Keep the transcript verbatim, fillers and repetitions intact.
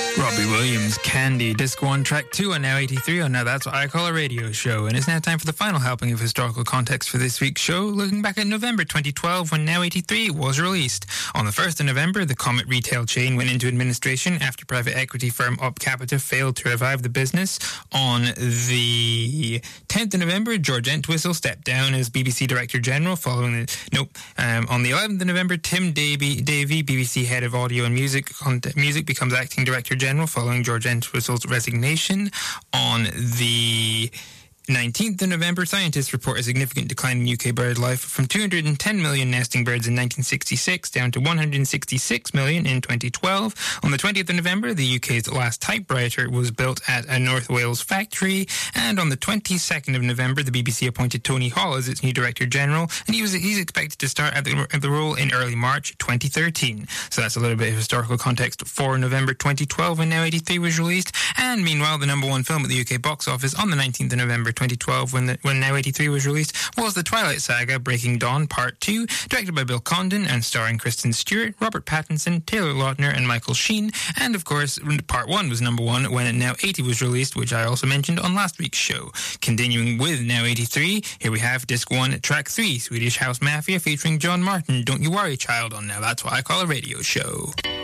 Robbie Williams, Candy, Disc one, Track two on Now eighty-three on Now That's What I Call a Radio Show. And it's now time for the final helping of historical context for this week's show, looking back at November twenty twelve when Now eighty-three was released. On the first of November, the Comet retail chain went into administration after private equity firm Up Capita failed to revive the business. On the tenth of November, George Entwistle stepped down as B B C Director General following the... Nope. Um, on the eleventh of November, Tim Davie, Davie, B B C Head of Audio and Music, music becomes Acting Director General following George Entwistle's resignation. On the nineteenth of November, scientists report a significant decline in U K bird life from two hundred ten million nesting birds in nineteen sixty-six down to one hundred sixty-six million in twenty twelve. On the twentieth of November, the U K's last typewriter was built at a North Wales factory. And on the twenty-second of November, the B B C appointed Tony Hall as its new Director General, and he was he's expected to start at the, at the role in early March twenty thirteen. So that's a little bit of historical context for November twenty twelve when Now eighty-three was released. And meanwhile, the number one film at the U K box office on the nineteenth of November twenty twelve when the, when Now eighty-three was released was The Twilight Saga Breaking Dawn Part two, directed by Bill Condon and starring Kristen Stewart, Robert Pattinson, Taylor Lautner and Michael Sheen. And of course, Part one was number one when Now eighty was released, which I also mentioned on last week's show. Continuing with Now eighty-three, here we have Disc one, Track three, Swedish House Mafia featuring John Martin, Don't You Worry Child on Now That's What I Call a Radio Show.